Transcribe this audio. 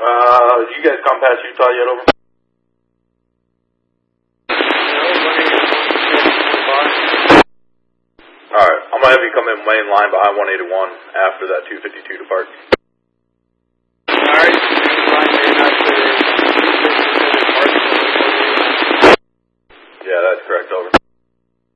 You guys come past Utah yet, over? Alright, I'm gonna have you come in main line behind 181 after that 252 departs.